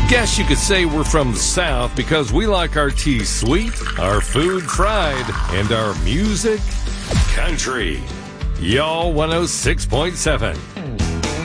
Guess you could say we're from the South because we like our tea sweet, our food fried, and our music country. Y'all 106.7.